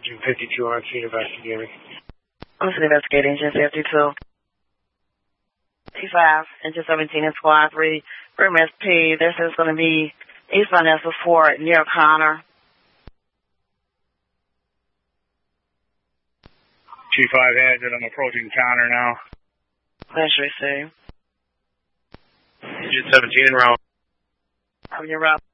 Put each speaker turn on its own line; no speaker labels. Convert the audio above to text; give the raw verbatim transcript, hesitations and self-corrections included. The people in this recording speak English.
June fifty-two on scene investigating.
I'm still investigating, June fifty-two. T five, Engine seventeen and Squad three, for M S P. This is going to be eastbound S four near Connor.
T five has it. I'm approaching Connor now.
Flash receive.
Engine seventeen en route.
I'm your route.